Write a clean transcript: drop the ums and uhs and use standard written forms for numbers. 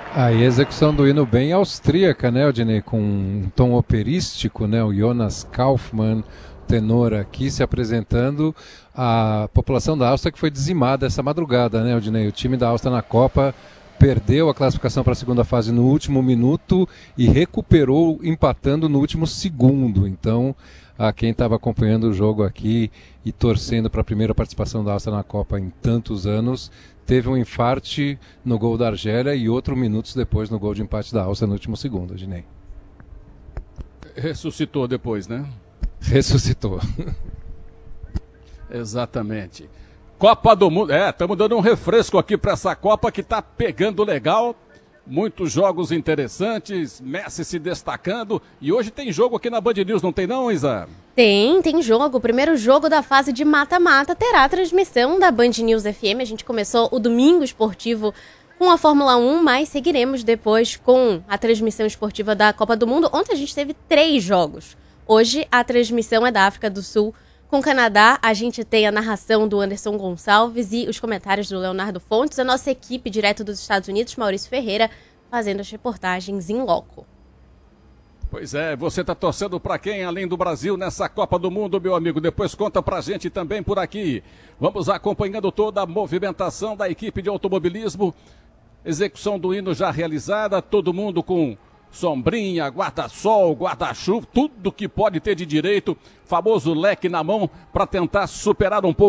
Aí a execução do hino bem austríaca, né, Odinei, com um tom operístico, né, o Jonas Kaufmann, tenor aqui, se apresentando. A população da Áustria que foi dizimada essa madrugada, né, Odinei? O time da Áustria na Copa perdeu a classificação para a segunda fase no último minuto e recuperou empatando no último segundo. Então, a quem estava acompanhando o jogo aqui e torcendo para a primeira participação da Áustria na Copa em tantos anos, teve um infarte no gol da Argélia e outro minutos depois no gol de empate da Áustria no último segundo, Odinei. Ressuscitou depois, né? Ressuscitou. Exatamente. Copa do Mundo. Estamos dando um refresco aqui para essa Copa que tá pegando legal. Muitos jogos interessantes, Messi se destacando. E hoje tem jogo aqui na Band News, não tem não, Isa? Tem jogo. O primeiro jogo da fase de mata-mata terá a transmissão da Band News FM. A gente começou o domingo esportivo com a Fórmula 1, mas seguiremos depois com a transmissão esportiva da Copa do Mundo. Ontem a gente teve 3 jogos. Hoje a transmissão é da África do Sul. Com o Canadá, a gente tem a narração do Anderson Gonçalves e os comentários do Leonardo Fontes. A nossa equipe, direto dos Estados Unidos, Maurício Ferreira, fazendo as reportagens em loco. Pois é, você tá torcendo para quem além do Brasil nessa Copa do Mundo, meu amigo? Depois conta pra gente também por aqui. Vamos acompanhando toda a movimentação da equipe de automobilismo. Execução do hino já realizada, todo mundo com sombrinha, guarda-sol, guarda-chuva, tudo que pode ter de direito, famoso leque na mão para tentar superar um pouco